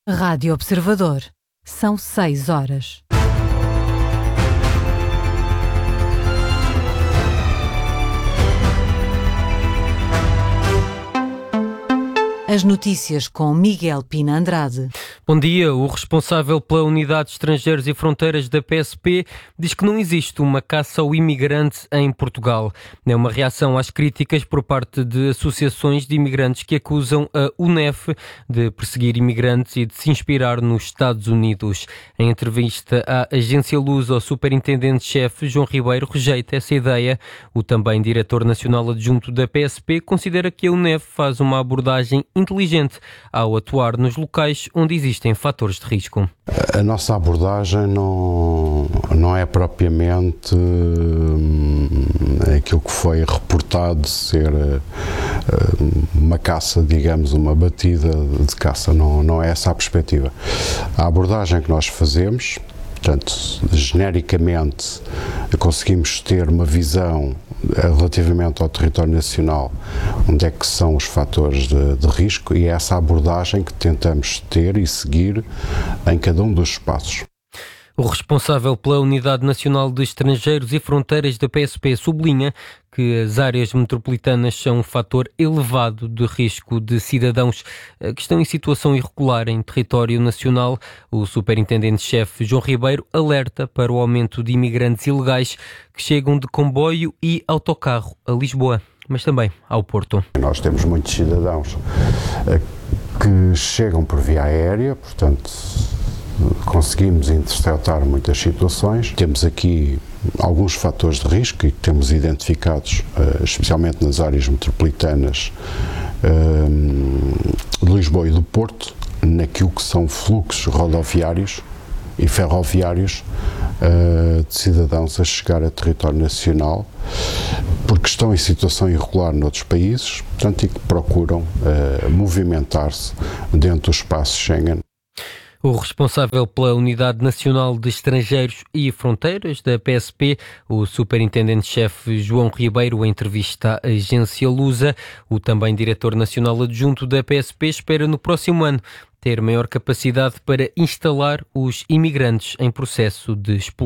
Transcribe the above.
Rádio Observador. São 6 horas. As notícias com Miguel Pina Andrade. Bom dia. O responsável pela Unidade de Estrangeiros e Fronteiras da PSP diz que não existe uma caça ao imigrante em Portugal. É uma reação às críticas por parte de associações de imigrantes que acusam a UNEF de perseguir imigrantes e de se inspirar nos Estados Unidos. Em entrevista à agência Lusa, o superintendente-chefe João Ribeiro rejeita essa ideia. O também diretor nacional adjunto da PSP considera que a UNEF faz uma abordagem inteligente ao atuar nos locais onde existem fatores de risco. A nossa abordagem não é propriamente aquilo que foi reportado ser uma caça, digamos, uma batida de caça. Não é essa a perspectiva. A abordagem que nós fazemos, portanto, genericamente, conseguimos ter uma visão relativamente ao território nacional, onde é que são os fatores de risco, e é essa abordagem que tentamos ter e seguir em cada um dos espaços. O responsável pela Unidade Nacional de Estrangeiros e Fronteiras da PSP sublinha que as áreas metropolitanas são um fator elevado de risco de cidadãos que estão em situação irregular em território nacional. O superintendente-chefe João Ribeiro alerta para o aumento de imigrantes ilegais que chegam de comboio e autocarro a Lisboa, mas também ao Porto. Nós temos muitos cidadãos que chegam por via aérea, portanto, conseguimos interceptar muitas situações. Temos aqui alguns fatores de risco e temos identificados, especialmente nas áreas metropolitanas de Lisboa e do Porto, naquilo que são fluxos rodoviários e ferroviários de cidadãos a chegar a território nacional, porque estão em situação irregular noutros países, portanto, e que procuram movimentar-se dentro do espaço Schengen. O responsável pela Unidade Nacional de Estrangeiros e Fronteiras da PSP, o superintendente-chefe João Ribeiro, em entrevista à agência Lusa. O também diretor nacional adjunto da PSP espera no próximo ano ter maior capacidade para instalar os imigrantes em processo de expulsão.